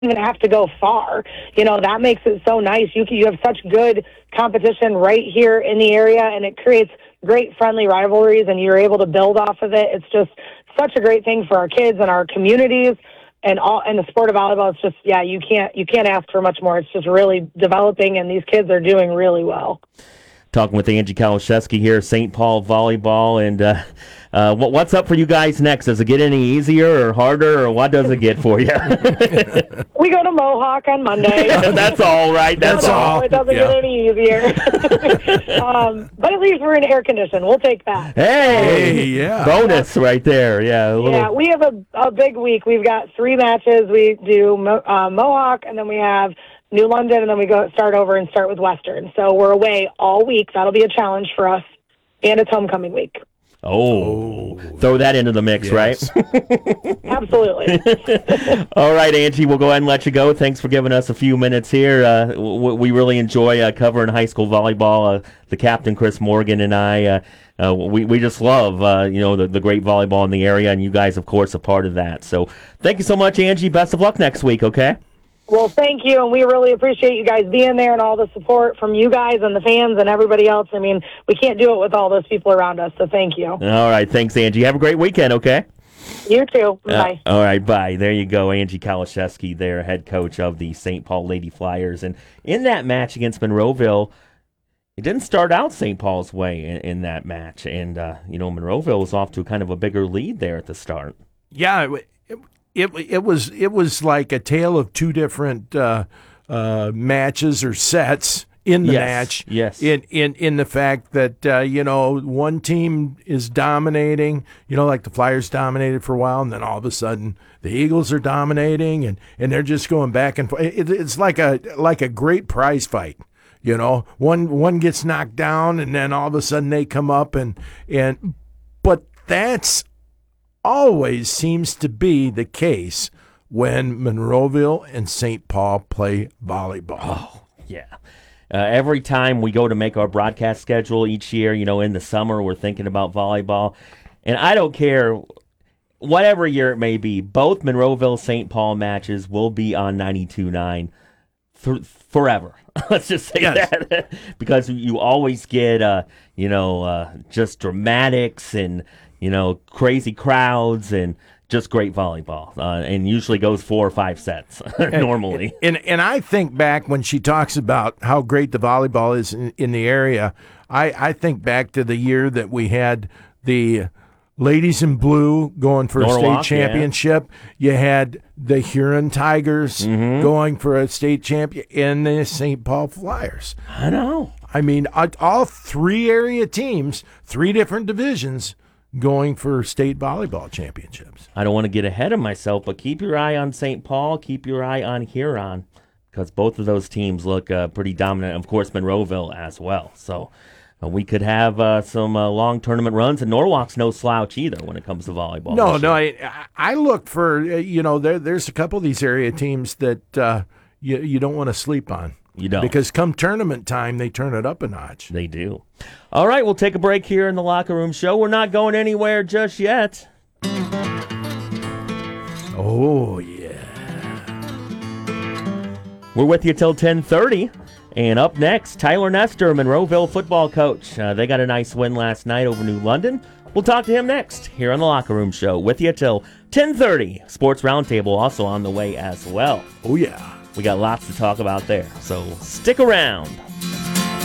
even have to go far. That makes it so nice. You have such good competition right here in the area, and it creates great friendly rivalries, and you're able to build off of it. It's just such a great thing for our kids and our communities. And the sport of volleyball, it's just, you can't ask for much more. It's just really developing, and these kids are doing really well. Talking with Angie Kaliszewski here, St. Paul Volleyball, and what's up for you guys next? Does it get any easier or harder, or what does it get for you? We go to Mohawk on Monday. That's all right. That's all. It doesn't get any easier. But at least we're in air condition. We'll take that. Hey, yeah. Bonus right there. Yeah. We have a big week. We've got 3 matches. We do Mohawk, and then we have New London, and then we start with Western. So we're away all week. That'll be a challenge for us, and it's homecoming week. Oh, throw that into the mix, yes. Right? Absolutely. All right, Angie, we'll go ahead and let you go. Thanks for giving us a few minutes here. We really enjoy covering high school volleyball. The captain, Chris Morgan, and I, we just love, the great volleyball in the area, and you guys, of course, are part of that. So thank you so much, Angie. Best of luck next week, okay? Well, thank you, and we really appreciate you guys being there and all the support from you guys and the fans and everybody else. I mean, we can't do it with all those people around us, so thank you. All right, thanks, Angie. Have a great weekend, okay? You too. Bye. All right, bye. There you go, Angie Kaliszewski there, head coach of the St. Paul Lady Flyers. And in that match against Monroeville, it didn't start out St. Paul's way in that match. And, Monroeville was off to kind of a bigger lead there at the start. Yeah, It was like a tale of two different matches or sets in the match. Yes. In the fact that one team is dominating, like the Flyers dominated for a while, and then all of a sudden the Eagles are dominating, and they're just going back and forth. It's like a great prize fight. One gets knocked down, and then all of a sudden they come up but that's always seems to be the case when Monroeville and St. Paul play volleyball. Oh, yeah. Every time we go to make our broadcast schedule each year, in the summer, we're thinking about volleyball. And I don't care, whatever year it may be, both Monroeville St. Paul matches will be on 92.9 forever. Let's just say that. Because you always get, just dramatics and crazy crowds and just great volleyball, and usually goes 4 or 5 sets normally. And I think back when she talks about how great the volleyball is in the area, I think back to the year that we had the ladies in blue going for Norwalk, a state championship. Yeah. You had the Huron Tigers going for a state champion, and the St. Paul Flyers. I know. I mean, all 3 area teams, 3 different divisions, going for state volleyball championships. I don't want to get ahead of myself, but keep your eye on St. Paul, keep your eye on Huron, because both of those teams look pretty dominant. Of course, Monroeville as well. So we could have some long tournament runs, and Norwalk's no slouch either when it comes to volleyball. No, I look for, there's a couple of these area teams that you don't want to sleep on. You don't. Because come tournament time, they turn it up a notch. They do. All right, we'll take a break here in the Locker Room Show. We're not going anywhere just yet. Oh, yeah. We're with you till 10:30. And up next, Tyler Nestor, Monroeville football coach. They got a nice win last night over New London. We'll talk to him next here on the Locker Room Show. With you till 10:30. Sports Roundtable also on the way as well. Oh, yeah. We got lots to talk about there, so stick around.